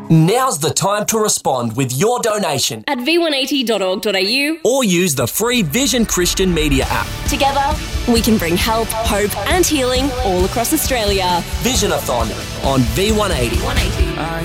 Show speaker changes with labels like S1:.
S1: Now's the time to respond with your donation
S2: at v180.org.au
S1: or use the free Vision Christian Media app.
S2: Together, we can bring help, hope and healing all across Australia.
S1: Visionathon on V180.